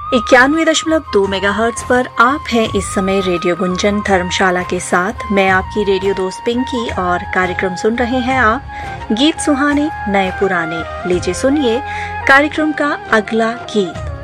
91.2 megahertz पर आप हैं इस समय रेडियो गुंजन धर्मशाला के साथ। मैं आपकी रेडियो दोस्त पिंकी और कार्यक्रम सुन रहे हैं आप गीत सुहाने नए पुराने। लीजिए सुनिए कार्यक्रम का अगला गीत।